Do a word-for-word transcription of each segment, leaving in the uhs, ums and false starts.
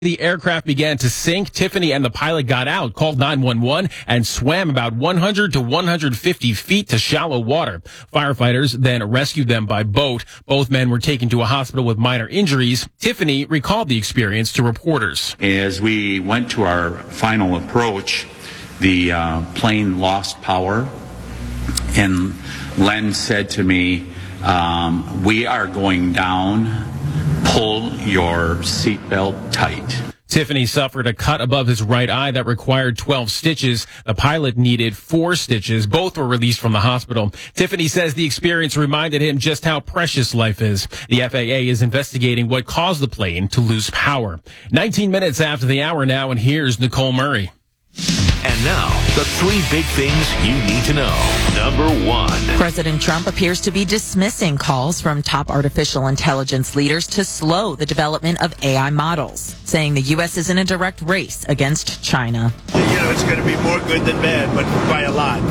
The aircraft began to sink. Tiffany and the pilot got out, called nine one one, and swam about one hundred to one hundred fifty feet to shallow water. Firefighters then rescued them by boat. Both men were taken to a hospital with minor injuries. Tiffany recalled the experience to reporters. As we went to our final approach, the uh, plane lost power, and Len said to me, um, we are going down. Pull your seatbelt tight. Tiffany suffered a cut above his right eye that required twelve stitches. The pilot needed four stitches. Both were released from the hospital. Tiffany says the experience reminded him just how precious life is. The F A A is investigating what caused the plane to lose power. nineteen minutes after the hour now, and here's Nicole Murray. And now, the three big things you need to know. Number one. President Trump appears to be dismissing calls from top artificial intelligence leaders to slow the development of A I models, saying the U S is in a direct race against China. You know, it's going to be more good than bad, but by a lot.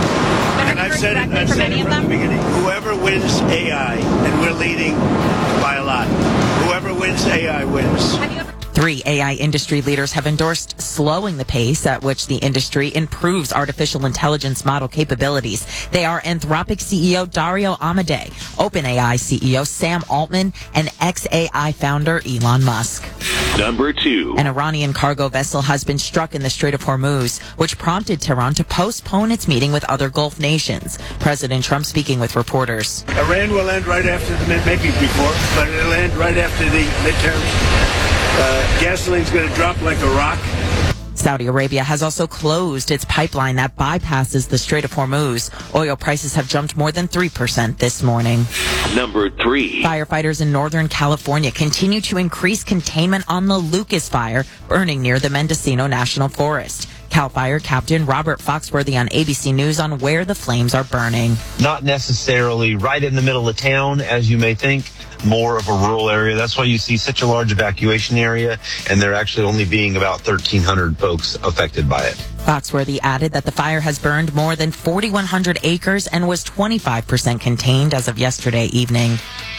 And I've said it, I've said it from the beginning. Whoever wins A I, and we're leading by a lot, whoever wins A I wins. Three A I industry leaders have endorsed slowing the pace at which the industry improves artificial intelligence model capabilities. They are Anthropic C E O Dario Amodei, OpenAI C E O Sam Altman, and X A I founder Elon Musk. Number two. An Iranian cargo vessel has been struck in the Strait of Hormuz, which prompted Tehran to postpone its meeting with other Gulf nations. President Trump speaking with reporters. Iran will end right after the mid, maybe before, but it'll end right after the midterms. Uh, gasoline's going to drop like a rock. Saudi Arabia has also closed its pipeline that bypasses the Strait of Hormuz. Oil prices have jumped more than three percent this morning. Number three. Firefighters in Northern California continue to increase containment on the Lucas Fire burning near the Mendocino National Forest. CAL FIRE Captain Robert Foxworthy on A B C News on where the flames are burning. Not necessarily right in the middle of town, as you may think. More of a rural area. That's why you see such a large evacuation area, and there actually only being about thirteen hundred folks affected by it. Foxworthy added that the fire has burned more than forty-one hundred acres and was twenty-five percent contained as of yesterday evening.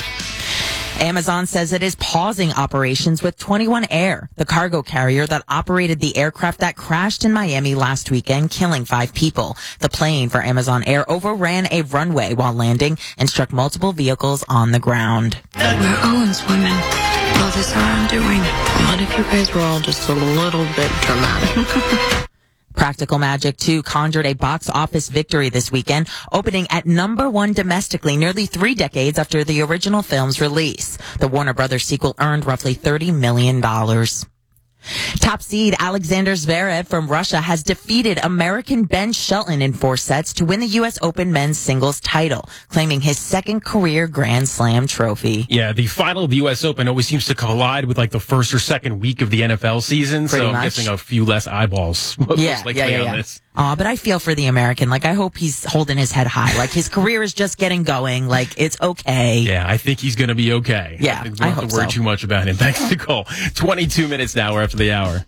Amazon says it is pausing operations with twenty-one Air, the cargo carrier that operated the aircraft that crashed in Miami last weekend, killing five people. The plane for Amazon Air overran a runway while landing and struck multiple vehicles on the ground. We're Owens women. All this our undoing. What if you guys were all just a little bit dramatic? Practical Magic two conjured a box office victory this weekend, opening at number one domestically nearly three decades after the original film's release. The Warner Brothers sequel earned roughly thirty million dollars. Top seed Alexander Zverev from Russia has defeated American Ben Shelton in four sets to win the U S Open men's singles title, claiming his second career Grand Slam trophy. Yeah, the final of the U S Open always seems to collide with like the first or second week of the N F L season, Pretty so I'm much. guessing a few less eyeballs. Yeah, like yeah, yeah, on yeah. This. Aw, but I feel for the American. Like, I hope he's holding his head high. Like, his career is just getting going. Like, it's okay. Yeah, I think he's going to be okay. Yeah, I think we I don't have hope to worry so. too much about him. Thanks, Nicole. twenty-two minutes now. We're after the hour.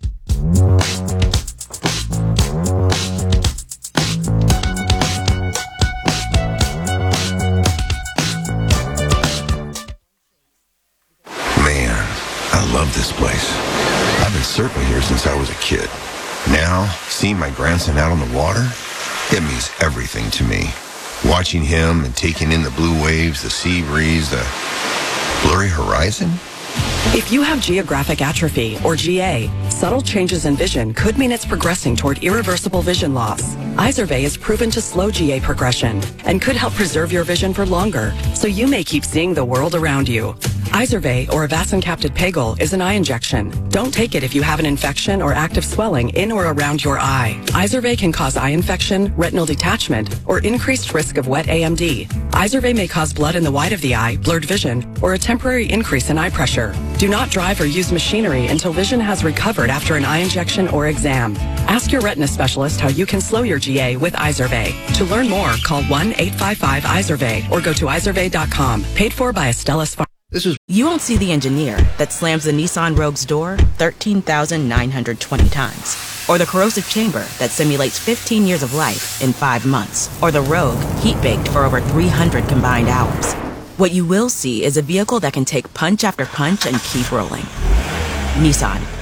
Man, I love this place. I've been surfing here since I was a kid. Now, seeing my grandson out on the water, it means everything to me. Watching him and taking in the blue waves, the sea breeze, the blurry horizon. If you have geographic atrophy, or G A, subtle changes in vision could mean it's progressing toward irreversible vision loss. Izervay is proven to slow G A progression and could help preserve your vision for longer, so you may keep seeing the world around you. Izervay, or avacincaptad pegol, is an eye injection. Don't take it if you have an infection or active swelling in or around your eye. Izervay can cause eye infection, retinal detachment, or increased risk of wet A M D. Izervay may cause blood in the white of the eye, blurred vision, or a temporary increase in eye pressure. Do not drive or use machinery until vision has recovered after an eye injection or exam. Ask your retina specialist how you can slow your G A with Izervay. To learn more, call one eight five five Izervay or go to izervay dot com. Paid for by Astellas Pharma. This is You won't see the engineer that slams the Nissan Rogue's door thirteen thousand nine hundred twenty times. Or the corrosive chamber that simulates fifteen years of life in five months. Or the Rogue heat-baked for over three hundred combined hours. What you will see is a vehicle that can take punch after punch and keep rolling. Nissan.